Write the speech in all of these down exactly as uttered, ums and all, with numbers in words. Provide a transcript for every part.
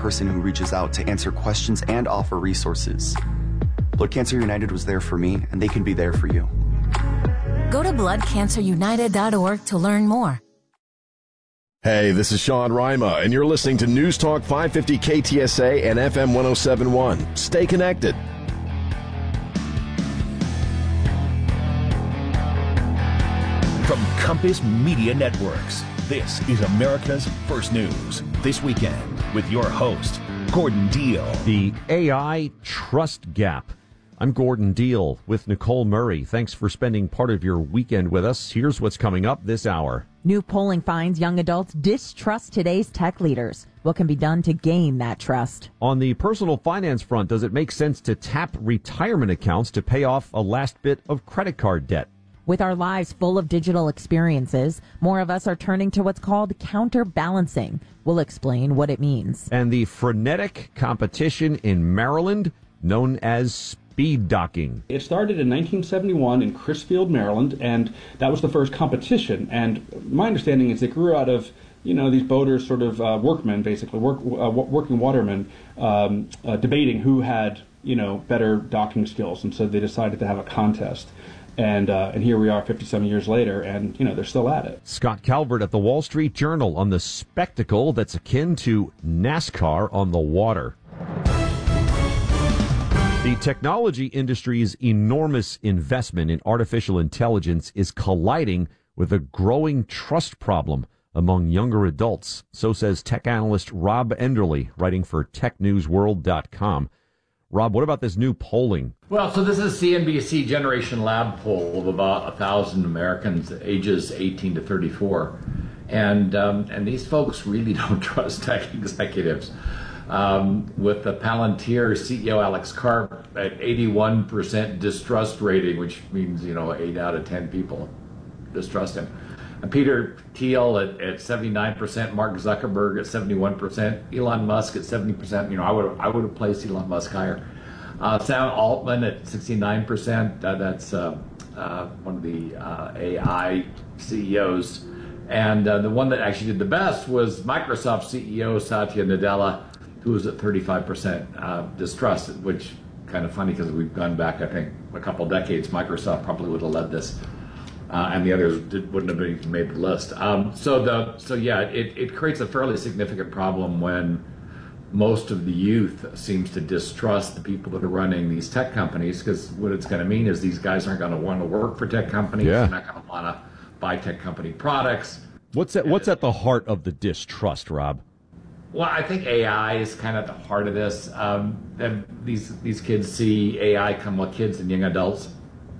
person who reaches out to answer questions and offer resources. Blood Cancer United was there for me, and they can be there for you. Go to blood cancer united dot org to learn more. Hey, this is Sean Rima, and you're listening to News Talk five fifty K T S A and F M one oh seven point one. Stay connected. From Compass Media Networks, this is America's First News. This weekend with your host, Gordon Deal. The A I Trust Gap. I'm Gordon Deal with Nicole Murray. Thanks for spending part of your weekend with us. Here's what's coming up this hour. New polling finds young adults distrust today's tech leaders. What can be done to gain that trust? On the personal finance front, does it make sense to tap retirement accounts to pay off a last bit of credit card debt? With our lives full of digital experiences, more of us are turning to what's called counterbalancing. We'll explain what it means. And the frenetic competition in Maryland, known as speed docking. It started in nineteen seventy-one in Crisfield, Maryland, and that was the first competition. And my understanding is it grew out of, you know, these boaters, sort of uh, workmen, basically, work, uh, working watermen, um, uh, debating who had, you know, better docking skills. And so they decided to have a contest. And uh, and here we are fifty-some years later, and, you know, they're still at it. Scott Calvert at the Wall Street Journal on the spectacle that's akin to NASCAR on the water. The technology industry's enormous investment in artificial intelligence is colliding with a growing trust problem among younger adults. So says tech analyst Rob Enderle, writing for tech news world dot com. Rob, what about this new polling? Well, so this is C N B C Generation Lab poll of about a thousand Americans ages eighteen to thirty-four, and um, and these folks really don't trust tech executives. Um, with the Palantir C E O Alex Karp at eighty-one percent distrust rating, which means, you know, eight out of ten people distrust him. And Peter Thiel at, at seventy-nine percent, Mark Zuckerberg at seventy-one percent, Elon Musk at seventy percent. You know, I would I would have placed Elon Musk higher. Uh, Sam Altman at sixty-nine percent. Uh, that's uh, uh, one of the uh, A I C E Os. And uh, the one that actually did the best was Microsoft C E O Satya Nadella, who was at thirty-five percent uh, distrust, which kind of funny because we've gone back, I think, a couple decades. Microsoft probably would have led this. Uh, and the others did, wouldn't have even made the list. Um, so the so yeah, it, it creates a fairly significant problem when most of the youth seems to distrust the people that are running these tech companies, because what it's going to mean is these guys aren't going to want to work for tech companies. Yeah. They're not going to want to buy tech company products. What's at, what's at the heart of the distrust, Rob? Well, I think A I is kind of at the heart of this. Um, and these these kids see A I come, well, kids and young adults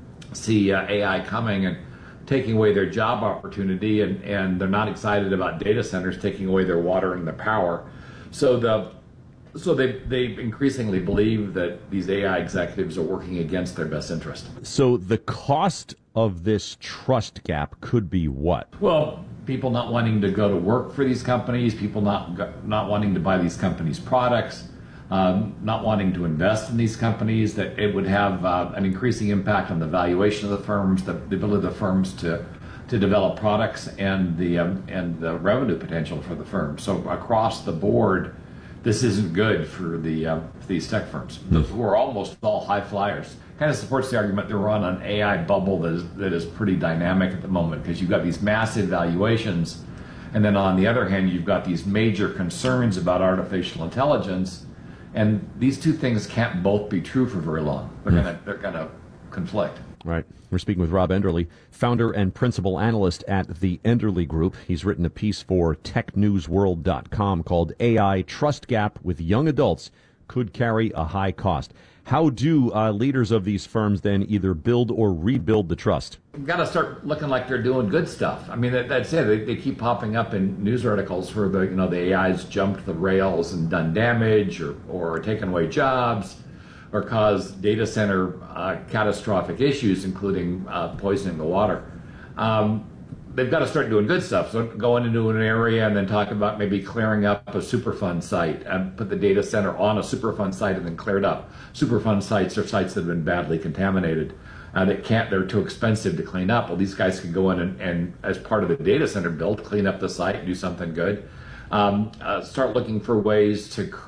see uh, A I coming and taking away their job opportunity, and, and they're not excited about data centers taking away their water and their power. So the so they they increasingly believe that these A I executives are working against their best interest. So the cost of this trust gap could be what? Well, people not wanting to go to work for these companies, people not not wanting to buy these companies' products, um, not wanting to invest in these companies, that it would have uh, an increasing impact on the valuation of the firms, the, the ability of the firms to to develop products, and the um, and the revenue potential for the firm. So across the board, this isn't good for the uh, for these tech firms, who are almost all high flyers. Kind of supports the argument they're on an A I bubble that is, that is pretty dynamic at the moment, because you've got these massive valuations, and then on the other hand, you've got these major concerns about artificial intelligence, and these two things can't both be true for very long. They're mm. gonna they're gonna conflict. Right. We're speaking with Rob Enderle, founder and principal analyst at the Enderle Group. He's written a piece for tech news world dot com called A I Trust Gap with Young Adults Could Carry a High Cost. How do uh, leaders of these firms then either build or rebuild the trust? You've got to start looking like they're doing good stuff. I mean, that, that's it. They, they keep popping up in news articles where the you know the A I's jumped the rails and done damage, or or taken away jobs, or caused data center uh, catastrophic issues, including uh, poisoning the water. Um, they've got to start doing good stuff. So going into an area and then talk about maybe clearing up a Superfund site and put the data center on a Superfund site and then clear it up. Superfund sites are sites that have been badly contaminated. Uh, that can't, they're too expensive to clean up. Well, these guys can go in and, and as part of the data center build, clean up the site, do something good. Um, uh, start looking for ways to